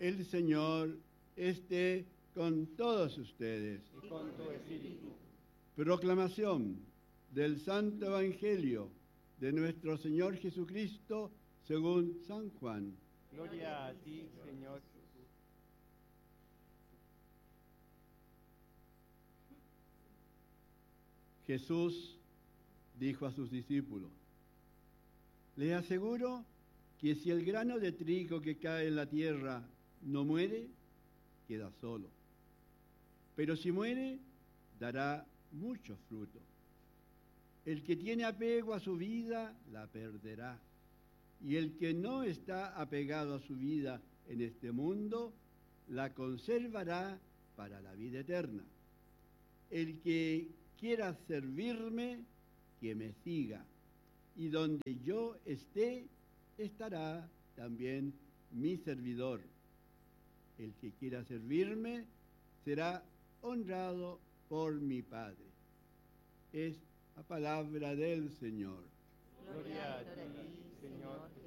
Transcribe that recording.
El Señor esté con todos ustedes. Y con tu espíritu. Proclamación del Santo Evangelio de nuestro Señor Jesucristo según San Juan. Gloria a ti, Señor. Jesús dijo a sus discípulos: les aseguro que si el grano de trigo que cae en la tierra no muere, queda solo. Pero si muere, dará mucho fruto. El que tiene apego a su vida, la perderá. Y el que no está apegado a su vida en este mundo, la conservará para la vida eterna. El que quiera servirme, que me siga. Y donde yo esté, estará también mi servidor. El que quiera servirme será honrado por mi Padre. Es la palabra del Señor. Gloria a ti, Señor.